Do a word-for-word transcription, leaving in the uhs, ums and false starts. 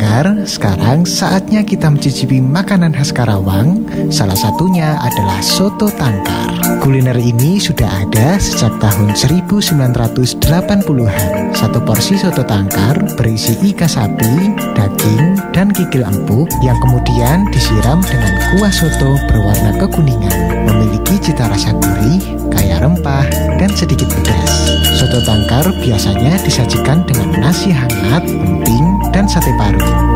Tangkar, sekarang saatnya kita mencicipi makanan khas Karawang. Salah satunya adalah soto tangkar. Kuliner ini sudah ada sejak tahun seribu sembilan ratus delapan puluhan. Satu porsi soto tangkar berisi iga sapi, daging, dan kikil empuk yang kemudian disiram dengan kuah soto berwarna kekuningan. Memiliki cita rasa gurih, kaya rempah, dan sedikit pedas. Soto tangkar biasanya disajikan dengan nasi hangat, emping, dan sate paru.